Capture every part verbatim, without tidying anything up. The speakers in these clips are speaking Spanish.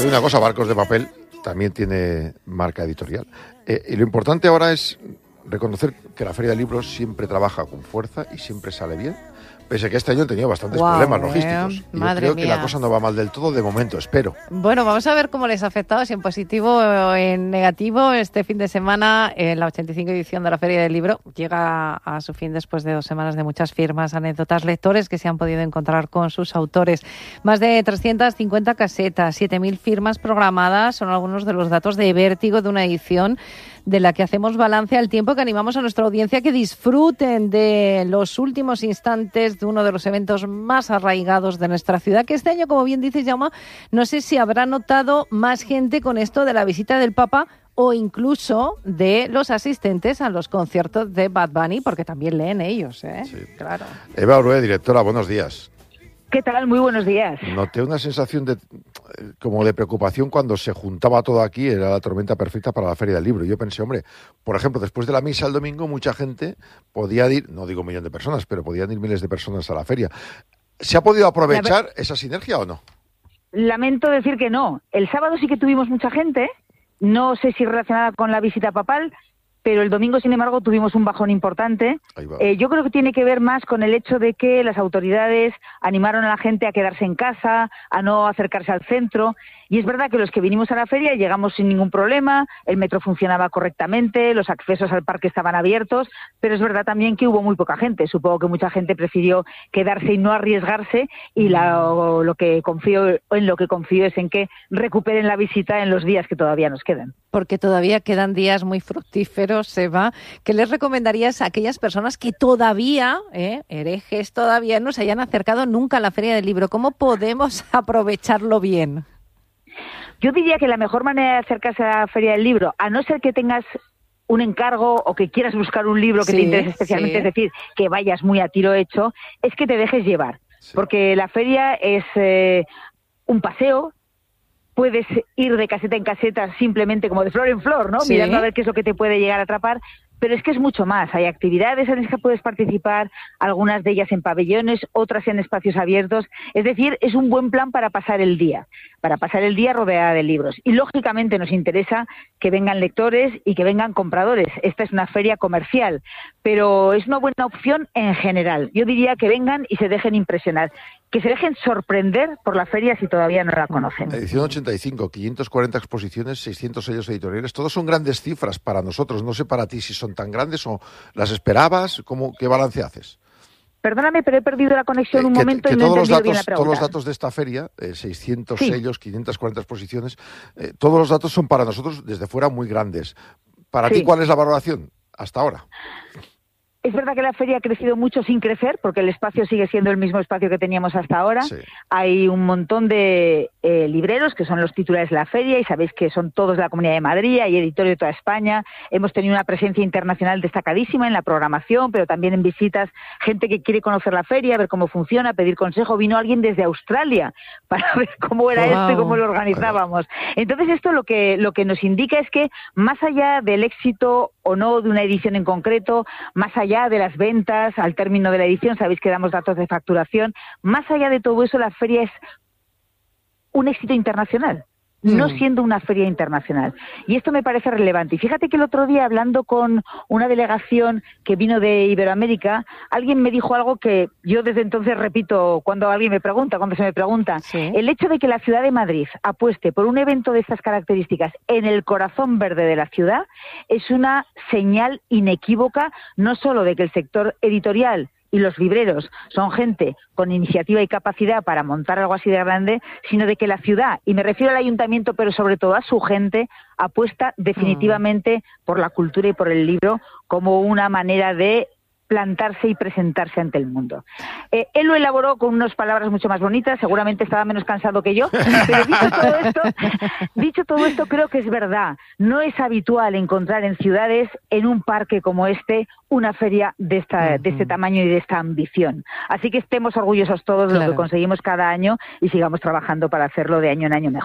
Te digo una cosa, Barcos de Papel también tiene marca editorial. Eh, y lo importante ahora es reconocer que la Feria del Libro siempre trabaja con fuerza y siempre sale bien. Pese a que este año han tenido bastantes wow, problemas eh. logísticos. Y Madre yo creo mía. que la cosa no va mal del todo de momento, espero. Bueno, vamos a ver cómo les ha afectado, si en positivo o en negativo, este fin de semana. En la ochenta y cinco edición de la Feria del Libro llega a su fin después de dos semanas de muchas firmas, anécdotas, lectores que se han podido encontrar con sus autores. Más de trescientas cincuenta casetas, siete mil firmas programadas, son algunos de los datos de vértigo de una edición de la que hacemos balance al tiempo que animamos a nuestra audiencia que disfruten de los últimos instantes de uno de los eventos más arraigados de nuestra ciudad, que este año, como bien dices, Jaume, no sé si habrá notado más gente con esto de la visita del Papa o incluso de los asistentes a los conciertos de Bad Bunny, porque también leen ellos, ¿eh? Sí. Claro. Eva Orue, directora, buenos días. ¿Qué tal? Muy buenos días. Noté una sensación de como de preocupación cuando se juntaba todo aquí, era la tormenta perfecta para la Feria del Libro. Yo pensé, hombre, por ejemplo, después de la misa el domingo, mucha gente podía ir, no digo un millón de personas, pero podían ir miles de personas a la feria. ¿Se ha podido aprovechar ver... esa sinergia o no? Lamento decir que no. El sábado sí que tuvimos mucha gente, no sé si relacionada con la visita papal, pero el domingo, sin embargo, tuvimos un bajón importante. Eh, yo creo que tiene que ver más con el hecho de que las autoridades animaron a la gente a quedarse en casa, a no acercarse al centro. Y es verdad que los que vinimos a la feria llegamos sin ningún problema, el metro funcionaba correctamente, los accesos al parque estaban abiertos, pero es verdad también que hubo muy poca gente. Supongo que mucha gente prefirió quedarse y no arriesgarse, y la, o, lo que confío, en lo que confío es en que recuperen la visita en los días que todavía nos quedan. Porque todavía quedan días muy fructíferos, Eva. ¿Qué les recomendarías a aquellas personas que todavía, eh, herejes, todavía no se hayan acercado nunca a la Feria del Libro? ¿Cómo podemos aprovecharlo bien? Yo diría que la mejor manera de acercarse a la Feria del Libro, a no ser que tengas un encargo o que quieras buscar un libro que sí, te interese especialmente, sí. Es decir, que vayas muy a tiro hecho, es que te dejes llevar. Sí. Porque la feria es eh, un paseo, puedes ir de caseta en caseta simplemente como de flor en flor, ¿no? Sí. Mirando a ver qué es lo que te puede llegar a atrapar. Pero es que es mucho más. Hay actividades en las que puedes participar, algunas de ellas en pabellones, otras en espacios abiertos. Es decir, es un buen plan para pasar el día, para pasar el día rodeada de libros. Y lógicamente nos interesa que vengan lectores y que vengan compradores. Esta es una feria comercial, pero es una buena opción en general. Yo diría que vengan y se dejen impresionar, que se dejen sorprender por la feria si todavía no la conocen. Edición ochenta y cinco, quinientas cuarenta exposiciones, seiscientos sellos editoriales. Todos son grandes cifras para nosotros. No sé para ti si son tan grandes o las esperabas. ¿Cómo, qué balance haces? Perdóname, pero he perdido la conexión eh, un que, momento que y no he todos entendido los datos, bien la pregunta. Todos los datos de esta feria, eh, seiscientos sí. sellos, quinientas cuarenta exposiciones, eh, todos los datos son para nosotros desde fuera muy grandes. Para sí. ti, ¿cuál es la valoración hasta ahora? Es verdad que la feria ha crecido mucho sin crecer, porque el espacio sigue siendo el mismo espacio que teníamos hasta ahora. Sí. Hay un montón de eh, libreros, que son los titulares de la feria, y sabéis que son todos de la Comunidad de Madrid, hay editores de toda España. Hemos tenido una presencia internacional destacadísima en la programación, pero también en visitas, gente que quiere conocer la feria, ver cómo funciona, pedir consejo. Vino alguien desde Australia para ver cómo era wow. esto y cómo lo organizábamos. Entonces esto lo que, lo que nos indica es que, más allá del éxito o no de una edición en concreto, más allá de las ventas al término de la edición, sabéis que damos datos de facturación, más allá de todo eso, la feria es un éxito internacional, mm. no siendo una feria internacional. Y esto me parece relevante. Y fíjate que el otro día, hablando con una delegación que vino de Iberoamérica, alguien me dijo algo que yo desde entonces repito cuando alguien me pregunta, cuando se me pregunta. ¿Sí? El hecho de que la ciudad de Madrid apueste por un evento de estas características en el corazón verde de la ciudad es una señal inequívoca, no solo de que el sector editorial y los libreros son gente con iniciativa y capacidad para montar algo así de grande, sino de que la ciudad, y me refiero al ayuntamiento, pero sobre todo a su gente, apuesta definitivamente mm. por la cultura y por el libro como una manera de plantarse y presentarse ante el mundo. Eh, él lo elaboró con unas palabras mucho más bonitas, seguramente estaba menos cansado que yo, pero dicho todo esto, dicho todo esto, creo que es verdad. No es habitual encontrar en ciudades, en un parque como este, una feria de, esta, de este tamaño y de esta ambición. Así que estemos orgullosos todos de claro. lo que conseguimos cada año y sigamos trabajando para hacerlo de año en año mejor.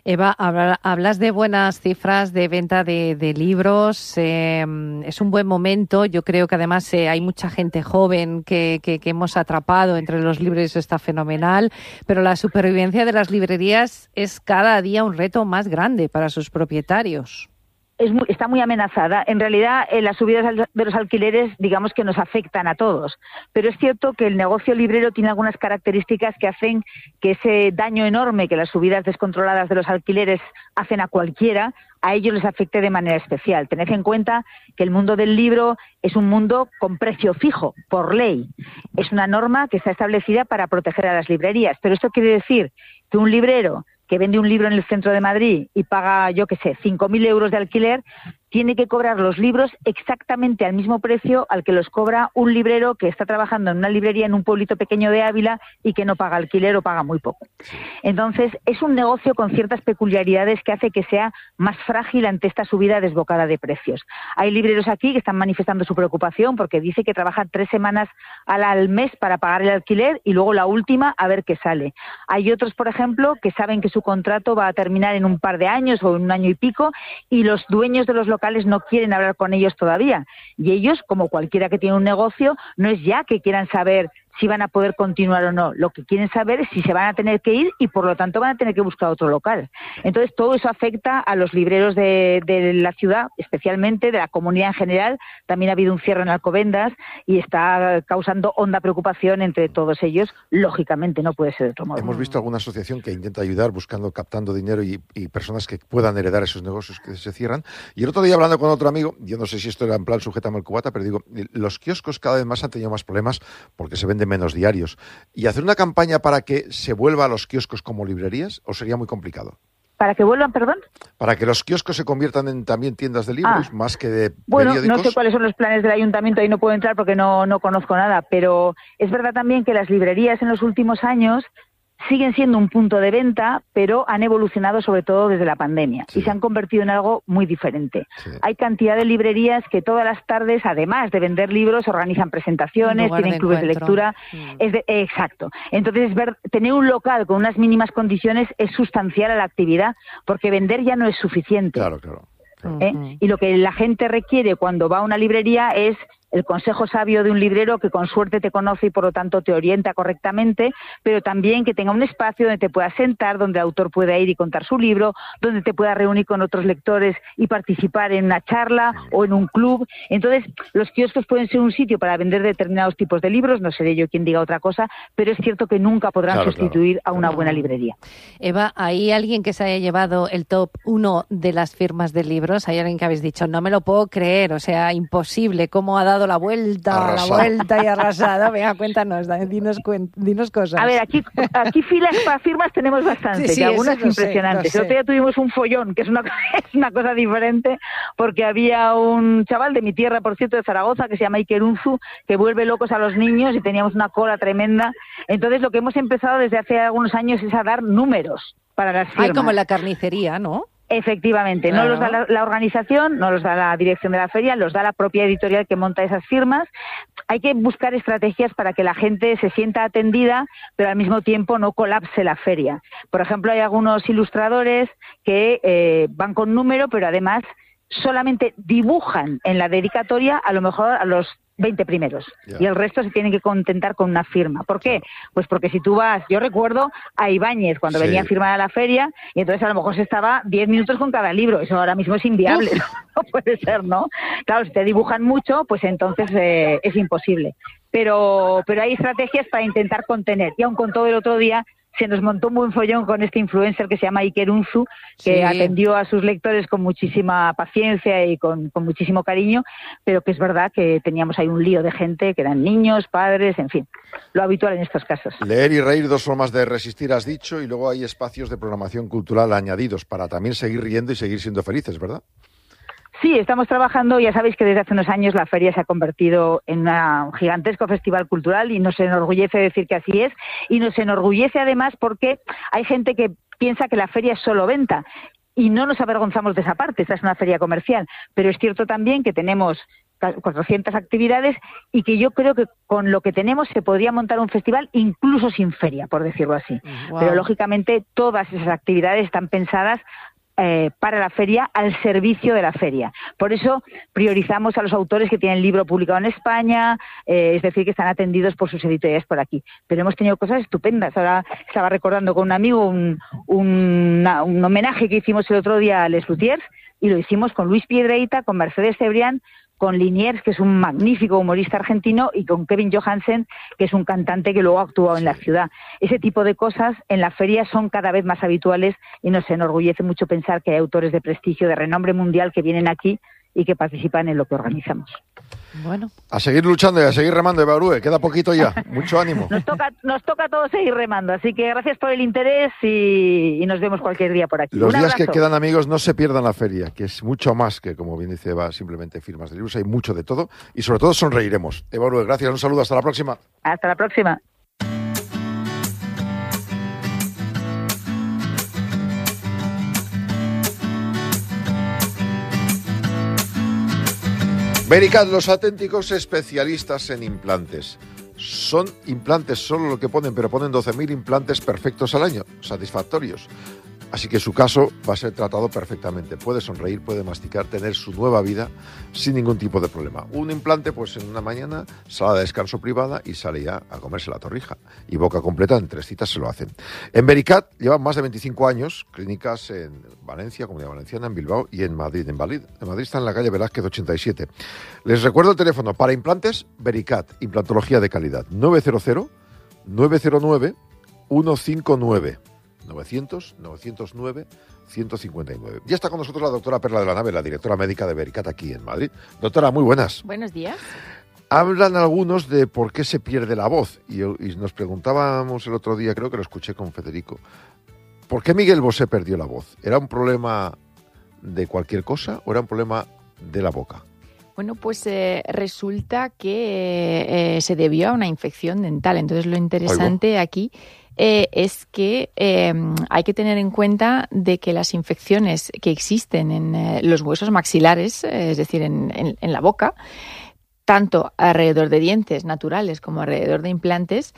Eva, hablas de buenas cifras de venta de, de libros, eh, es un buen momento, yo creo que además eh, hay mucha gente joven que, que, que hemos atrapado entre los libros, eso está fenomenal, pero la supervivencia de las librerías es cada día un reto más grande para sus propietarios. Es muy, está muy amenazada. En realidad, eh, las subidas de los alquileres, digamos que nos afectan a todos. Pero es cierto que el negocio librero tiene algunas características que hacen que ese daño enorme que las subidas descontroladas de los alquileres hacen a cualquiera, a ellos les afecte de manera especial. Tened en cuenta que el mundo del libro es un mundo con precio fijo, por ley. Es una norma que está establecida para proteger a las librerías. Pero esto quiere decir que un librero que vende un libro en el centro de Madrid y paga, yo qué sé, cinco mil euros de alquiler, tiene que cobrar los libros exactamente al mismo precio al que los cobra un librero que está trabajando en una librería en un pueblito pequeño de Ávila y que no paga alquiler o paga muy poco. Entonces, es un negocio con ciertas peculiaridades que hace que sea más frágil ante esta subida desbocada de precios. Hay libreros aquí que están manifestando su preocupación porque dice que trabajan tres semanas al, al mes para pagar el alquiler y luego la última a ver qué sale. Hay otros, por ejemplo, que saben que su contrato va a terminar en un par de años o en un año y pico y los dueños de los locales no quieren hablar con ellos todavía. Y ellos, como cualquiera que tiene un negocio, no es ya que quieran saber si van a poder continuar o no. Lo que quieren saber es si se van a tener que ir y, por lo tanto, van a tener que buscar otro local. Entonces, todo eso afecta a los libreros de, de la ciudad, especialmente de la comunidad en general. También ha habido un cierre en Alcobendas y está causando honda preocupación entre todos ellos. Lógicamente, no puede ser de otro modo. Hemos visto alguna asociación que intenta ayudar buscando, captando dinero y, y personas que puedan heredar esos negocios que se cierran. Y el otro día, hablando con otro amigo, yo no sé si esto era en plan sujétame el cubata, pero digo, los kioscos cada vez más han tenido más problemas porque se venden menos diarios. ¿Y hacer una campaña para que se vuelva a los kioscos como librerías o sería muy complicado? ¿Para que vuelvan, perdón? Para que los kioscos se conviertan en también tiendas de libros, ah, más que de bueno, periódicos. No sé cuáles son los planes del ayuntamiento, ahí no puedo entrar porque no, no conozco nada, pero es verdad también que las librerías en los últimos años siguen siendo un punto de venta, pero han evolucionado sobre todo desde la pandemia sí. y se han convertido en algo muy diferente. Sí. Hay cantidad de librerías que todas las tardes, además de vender libros, organizan presentaciones, tienen de clubes encuentro. de lectura. Mm. Es de, exacto. Entonces, ver, tener un local con unas mínimas condiciones es sustancial a la actividad, porque vender ya no es suficiente. Claro, claro. claro. ¿Eh? Mm. Y lo que la gente requiere cuando va a una librería es el consejo sabio de un librero que con suerte te conoce y por lo tanto te orienta correctamente, pero también que tenga un espacio donde te puedas sentar, donde el autor pueda ir y contar su libro, donde te puedas reunir con otros lectores y participar en una charla o en un club. Entonces, los kioscos pueden ser un sitio para vender determinados tipos de libros, no seré yo quien diga otra cosa, pero es cierto que nunca podrán claro, sustituir claro. a una buena librería. Eva, ¿hay alguien que se haya llevado el top uno de las firmas de libros? ¿Hay alguien que habéis dicho, no me lo puedo creer, o sea, imposible, cómo ha dado la vuelta, arrasado. la vuelta y arrasado? Venga, cuéntanos, dinos, cuen, dinos cosas. A ver, aquí, aquí filas para firmas tenemos bastantes, sí, sí, y algunas impresionantes. El otro día tuvimos un follón, que es una, es una cosa diferente, porque había un chaval de mi tierra, por cierto, de Zaragoza, que se llama Iker Unzu, que vuelve locos a los niños y teníamos una cola tremenda. Entonces, lo que hemos empezado desde hace algunos años es a dar números para las firmas. Hay como en la carnicería, ¿no? Efectivamente, claro. No los da la, la organización, no los da la dirección de la feria, los da la propia editorial que monta esas firmas. Hay que buscar estrategias para que la gente se sienta atendida, pero al mismo tiempo no colapse la feria. Por ejemplo, hay algunos ilustradores que eh, van con número, pero además solamente dibujan en la dedicatoria a lo mejor a los veinte primeros. Yeah. Y el resto se tienen que contentar con una firma. ¿Por qué? Pues porque si tú vas, yo recuerdo a Ibáñez cuando sí. venía a firmar a la feria y entonces a lo mejor se estaba diez minutos con cada libro. Eso ahora mismo es inviable. ¿no? no puede ser, ¿no? Claro, si te dibujan mucho, pues entonces eh, es imposible. Pero, pero hay estrategias para intentar contener. Y aun con todo el otro día se nos montó un buen follón con este influencer que se llama Iker Unzu, que sí. atendió a sus lectores con muchísima paciencia y con, con muchísimo cariño, pero que es verdad que teníamos ahí un lío de gente, que eran niños, padres, en fin, lo habitual en estos casos. Leer y reír, dos formas de resistir, has dicho, y luego hay espacios de programación cultural añadidos para también seguir riendo y seguir siendo felices, ¿verdad? Sí, estamos trabajando, ya sabéis que desde hace unos años la feria se ha convertido en una, un gigantesco festival cultural y nos enorgullece decir que así es, y nos enorgullece además porque hay gente que piensa que la feria es solo venta y no nos avergonzamos de esa parte, esta es una feria comercial, pero es cierto también que tenemos cuatrocientas actividades y que yo creo que con lo que tenemos se podría montar un festival incluso sin feria, por decirlo así. Wow. Pero lógicamente todas esas actividades están pensadas Eh, para la feria, al servicio de la feria. Por eso priorizamos a los autores que tienen libro publicado en España, eh, es decir, que están atendidos por sus editoriales por aquí. Pero hemos tenido cosas estupendas. Ahora estaba recordando con un amigo un, un, una, un homenaje que hicimos el otro día a Les Luthiers, y lo hicimos con Luis Piedreita, con Mercedes Cebrián, con Liniers, que es un magnífico humorista argentino, y con Kevin Johansen, que es un cantante que luego ha actuado en la ciudad. Ese tipo de cosas en la feria son cada vez más habituales y nos enorgullece mucho pensar que hay autores de prestigio, de renombre mundial, que vienen aquí y que participan en lo que organizamos. Bueno. A seguir luchando y a seguir remando, Eva Orue, queda poquito ya, mucho ánimo. Nos toca, nos toca a todos seguir remando, así que gracias por el interés y, y nos vemos cualquier día por aquí. Los Un días abrazo. que quedan, amigos, no se pierdan la feria, que es mucho más que, como bien dice Eva, simplemente firmas de libros, hay mucho de todo y sobre todo sonreiremos. Eva Orue, gracias, un saludo, hasta la próxima. Hasta la próxima. Vericat, los auténticos especialistas en implantes. Son implantes solo lo que ponen, pero ponen doce mil implantes perfectos al año, satisfactorios. Así que su caso va a ser tratado perfectamente. Puede sonreír, puede masticar, tener su nueva vida sin ningún tipo de problema. Un implante, pues en una mañana, sala de descanso privada y sale ya a comerse la torrija. Y boca completa, en tres citas se lo hacen. En Vericat llevan más de veinticinco años, clínicas en Valencia, Comunidad Valenciana, en Bilbao y en Madrid. En Madrid, en Madrid está en la calle Velázquez ochenta y siete. Les recuerdo el teléfono para implantes, Vericat, implantología de calidad, nueve cero cero, nueve cero nueve, uno cinco nueve. novecientos, novecientos nueve, ciento cincuenta y nueve. Ya está con nosotros la doctora Perla de la Nave, la directora médica de Vericat aquí en Madrid. Doctora, muy buenas. Buenos días. Hablan algunos de por qué se pierde la voz y, y nos preguntábamos el otro día, creo que lo escuché con Federico, ¿por qué Miguel Bosé perdió la voz? ¿Era un problema de cualquier cosa o era un problema de la boca? Bueno, pues eh, resulta que eh, se debió a una infección dental. Entonces lo interesante Oigo. aquí eh, es que eh, hay que tener en cuenta de que las infecciones que existen en eh, los huesos maxilares, eh, es decir, en, en, en la boca, tanto alrededor de dientes naturales como alrededor de implantes,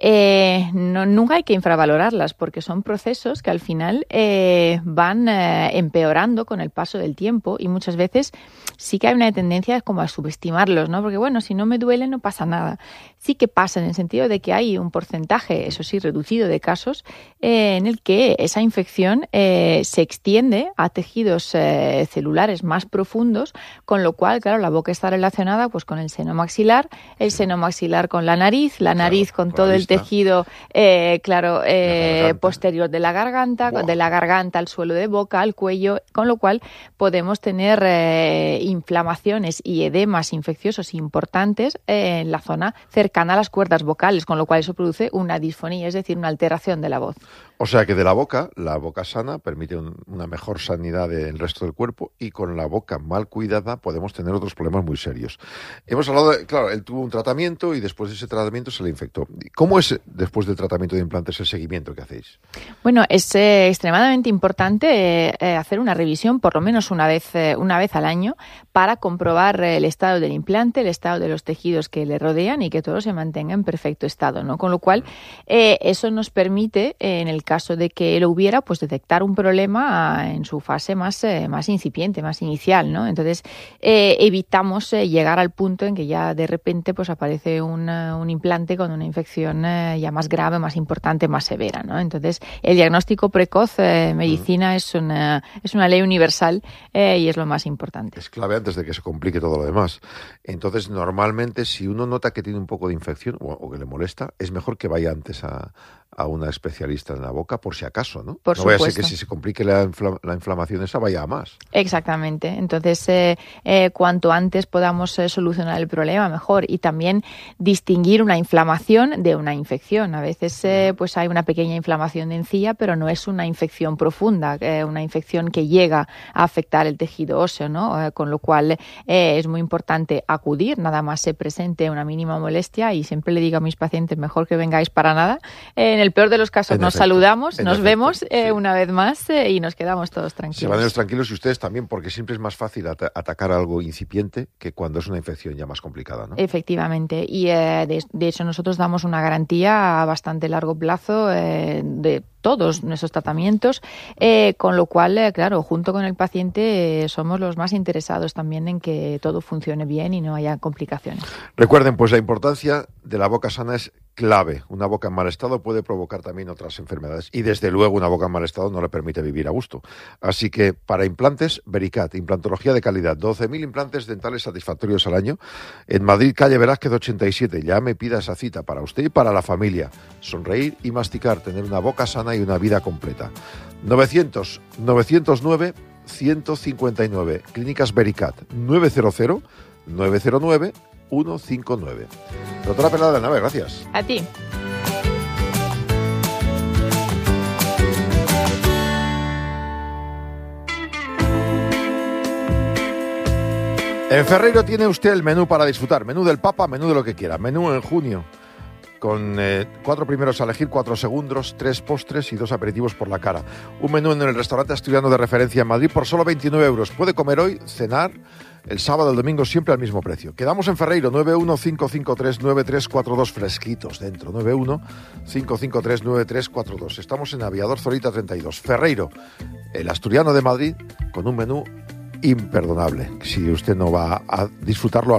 eh, no, nunca hay que infravalorarlas porque son procesos que al final eh, van eh, empeorando con el paso del tiempo y muchas veces sí que hay una tendencia como a subestimarlos, ¿no? Porque bueno, si no me duele no pasa nada. Sí que pasa en el sentido de que hay un porcentaje, eso sí, reducido de casos eh, en el que esa infección eh, se extiende a tejidos eh, celulares más profundos, con lo cual, claro, la boca está relacionada pues con el seno maxilar, el seno maxilar con la nariz, la nariz claro, con, con todo el tejido, eh, claro, eh, posterior de la garganta, wow. de la garganta al suelo de boca, al cuello, con lo cual podemos tener eh, inflamaciones y edemas infecciosos importantes eh, en la zona cercana a las cuerdas vocales, con lo cual eso produce una disfonía, es decir, una alteración de la voz. O sea que de la boca, la boca sana permite un, una mejor sanidad del resto del cuerpo y con la boca mal cuidada podemos tener otros problemas muy serios. Hemos hablado de, claro, él tuvo un tratamiento y después de ese tratamiento se le infectó. ¿Cómo es después del tratamiento de implantes el seguimiento que hacéis? Bueno, es eh, extremadamente importante eh, hacer una revisión por lo menos una vez, eh, una vez al año para comprobar el estado del implante, el estado de los tejidos que le rodean y que todo se mantenga en perfecto estado, ¿no? Con lo cual, eh, eso nos permite, eh, en el caso de que lo hubiera, pues detectar un problema en su fase más, eh, más incipiente, más inicial, ¿no? Entonces, eh, evitamos eh, llegar al punto en que ya de repente pues aparece una, un implante con una infección eh, ya más grave, más importante, más severa, ¿no? Entonces, el diagnóstico precoz en eh, medicina mm. es, una, es una ley universal eh, y es lo más importante. Es clave antes de que se complique todo lo demás. Entonces, normalmente, si uno nota que tiene un poco de infección o, o que le molesta, es mejor que vaya antes a, a una especialista en la boca, por si acaso, ¿no? Por no vaya a ser supuesto. que si se complique la, infla, la inflamación esa vaya a más. Exactamente. Entonces, eh, eh, cuanto antes podamos eh, solucionar el problema, mejor. Y también distinguir una inflamación de una infección. A veces eh, pues hay una pequeña inflamación de encía, pero no es una infección profunda, eh, una infección que llega a afectar el tejido óseo, ¿no? Eh, con lo cual eh, es muy importante acudir, nada más se presente una mínima molestia, y siempre le digo a mis pacientes, mejor que vengáis para nada, eh, en el peor de los casos En nos efecto, saludamos, en nos efecto, vemos eh, sí. una vez más eh, y nos quedamos todos Se tranquilos. van ellos tranquilos y ustedes también, porque siempre es más fácil at- atacar algo incipiente que cuando es una infección ya más complicada, ¿no? Efectivamente, y eh, de, de hecho nosotros damos una garantía a bastante largo plazo eh, de todos nuestros tratamientos, eh, con lo cual, eh, claro, junto con el paciente eh, somos los más interesados también en que todo funcione bien y no haya complicaciones. Recuerden, pues la importancia de la boca sana es clave. Una boca en mal estado puede provocar también otras enfermedades y desde luego una boca en mal estado no le permite vivir a gusto. Así que para implantes, Vericat, implantología de calidad, doce mil implantes dentales satisfactorios al año en Madrid, calle Velázquez ochenta y siete. Ya me pida esa cita para usted y para la familia. Sonreír y masticar, tener una boca sana y una vida completa. novecientos, novecientos nueve, ciento cincuenta y nueve. Clínicas Vericat, nueve cero cero, nueve cero nueve, uno cinco nueve. Doctora Pereda de la Nave, gracias. A ti. En Ferreiro tiene usted el menú para disfrutar. Menú del Papa, menú de lo que quiera. Menú en junio. Con eh, cuatro primeros a elegir, cuatro segundos, tres postres y dos aperitivos por la cara. Un menú en el restaurante asturiano de referencia en Madrid por solo veintinueve euros. Puede comer hoy, cenar, el sábado, el domingo, siempre al mismo precio. Quedamos en Ferreiro, nueve uno cinco cinco tres nueve tres cuatro dos, fresquitos dentro. nueve uno cinco cinco tres nueve tres cuatro dos. Estamos en Aviador Zorita treinta y dos. Ferreiro, el asturiano de Madrid, con un menú imperdonable. Si usted no va a disfrutarlo